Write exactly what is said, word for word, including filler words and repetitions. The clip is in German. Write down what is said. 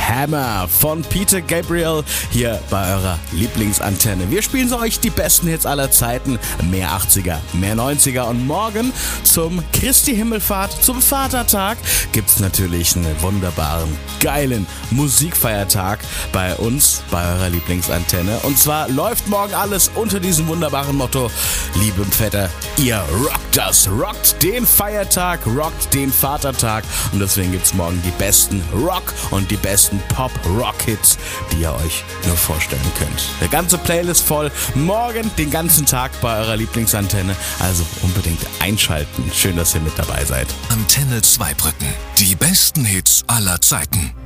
Hammer von Peter Gabriel hier bei eurer Lieblingsantenne. Wir spielen so euch die besten Hits aller Zeiten, mehr achtziger, mehr neunziger und morgen zum Christi Himmelfahrt, zum Vatertag gibt's natürlich einen wunderbaren, geilen Musikfeiertag bei uns, bei eurer Lieblingsantenne. Und zwar läuft morgen alles unter diesem wunderbaren Motto: Liebe Vetter, ihr rockt das, rockt den Feiertag, rockt den Vatertag und deswegen gibt's morgen die besten Rock- und die besten Pop-Rock-Hits, die ihr euch nur vorstellen könnt. Der ganze Playlist voll, morgen den ganzen Tag bei eurer Lieblingsantenne, also unbedingt einschalten. Schön, dass ihr mit dabei seid. Antenne Zweibrücken, die besten Hits aller Zeiten.